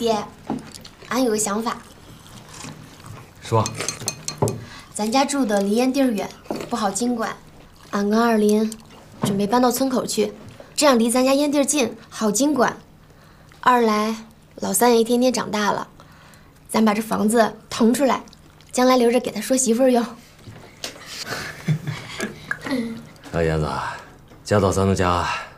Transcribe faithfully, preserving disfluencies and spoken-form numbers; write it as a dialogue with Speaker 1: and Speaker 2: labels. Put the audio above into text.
Speaker 1: 爹，俺有个想法。
Speaker 2: 说。
Speaker 1: 咱家住的离烟地儿远，不好经管。俺跟二林准备搬到村口去，这样离咱家烟地儿近，好经管。二来，老三爷一天天长大了，咱把这房子腾出来，将来留着给他说媳妇儿用。
Speaker 2: 小燕子，家到咱们家，